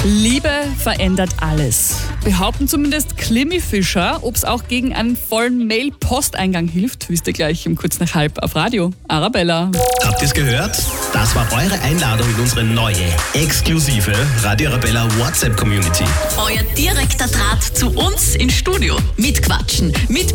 Liebe verändert alles. Behaupten zumindest Klimmi-Fischer. Ob es auch gegen einen vollen Mail-Posteingang hilft, wisst ihr gleich um kurz nach 12:30 auf Radio Arabella. Habt ihr es gehört? Das war eure Einladung in unsere neue, exklusive Radio Arabella WhatsApp-Community. Euer direkter Draht zu uns ins Studio. Mitquatschen, mit